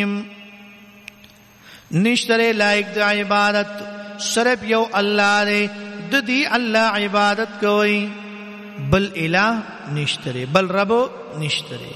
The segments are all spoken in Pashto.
نشتره لائق د عبادت صرف یو الله دے د دی الله عبادت کوئی بل الہ نشتره بل رب نشتره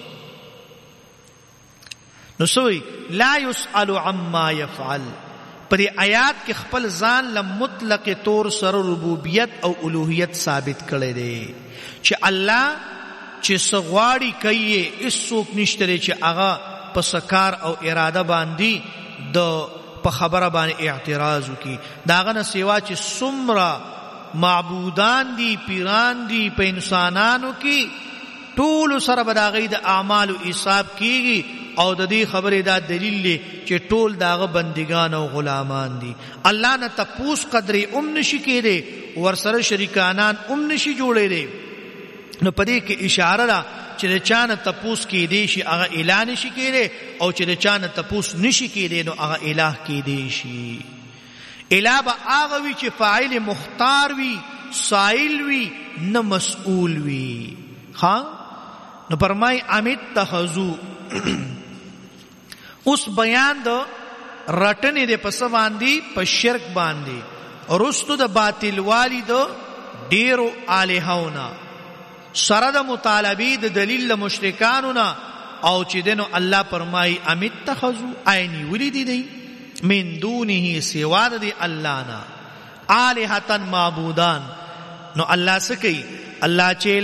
نو سوئی لا يسأل عما يفعل پر آیات کې خپل ځان له مطلق طور سره ربوبیت او الوهیت ثابت کړي دي چې الله چې سغواړي کوي هیڅوک نشته چې هغه په سکار او اراده باندې د په خبره باندې اعتراض وکي داغه نه سیوا چې څومره معبودان دي پیران دي په انسانانو کې ټول سره بداغې د اعمال او حساب کیږي او د دې خبرې دا دلیل دی چې ټول داغه بندگان او غلامان دي الله نه تپوس قدرې نشي کېده ورسره شریکانان نشي جوړېده نو پدې کې اشاره ده چې چانه تپوس کېدې شي هغه الہ نشي کېده او چې چانه تپوس نشي کېده نو هغه الہ کېدې شي الہ به هغه وي چې فاعل مختار وي سائل وي نه مسئول وي ها نو فرمای امیت تخذو اوس بیان د رټنې د پس باندې په شرک باندې ورستو د باطل والی د ډیرو الہونا سره د مطالبه د دلیل مشرکانو نه او چې دنو الله فرمای امیت تخذو عینی ولید دی من دونه سوا د الله نه الہتن معبودان نو الله سکی الله چې